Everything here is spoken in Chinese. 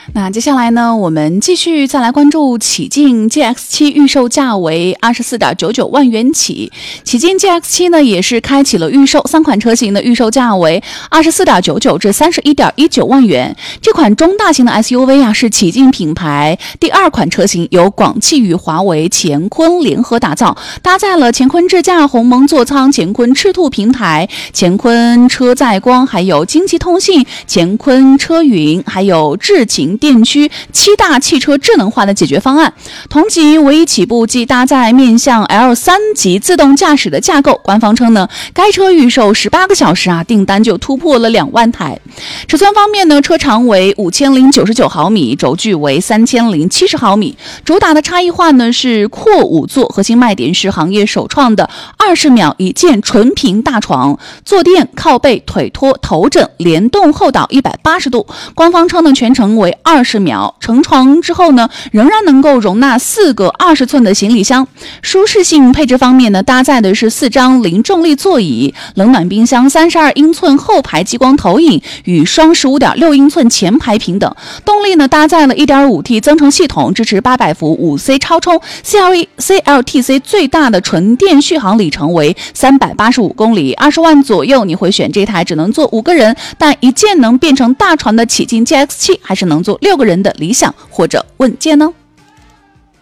那接下来呢，我们继续再来关注启劲 GX7 预售价为 24.99 万元起。启劲 GX7 呢也是开启了预售，3款车型的预售价为 24.99 至 31.19 万元。这款中大型的 SUV 啊，是启劲品牌第2款车型，由广汽与华为、乾坤联合打造，搭载了乾坤智驾、鸿蒙座舱、乾坤赤兔平台、乾坤车载光，还有京畿通信、乾坤车云，还有智勤电驱7大汽车智能化的解决方案。同级唯一起步即搭载面向 L3 级自动驾驶的架构。官方称呢，该车预售18个小时啊，订单就突破了2万台。尺寸方面呢，车长为5099毫米，轴距为3070毫米。主打的差异化呢是阔5座，核心卖点是行业首创的20秒一键纯平大床，坐垫、靠背、腿托、头枕联动后倒180度。官方称呢，全程为20秒，成床之后呢，仍然能够容纳4个20寸的行李箱。舒适性配置方面呢，搭载的是4张零重力座椅、冷暖冰箱、32英寸后排激光投影与双15.6英寸前排屏等。动力呢，搭载了 1.5T 增程系统，支持800伏 5C 超充。CLTC 最大的纯电续航里程为385公里，20万左右。你会选这台只能坐5个人，但一键能变成大床的启劲 GX7，还是能坐6个人的理想或者问界呢？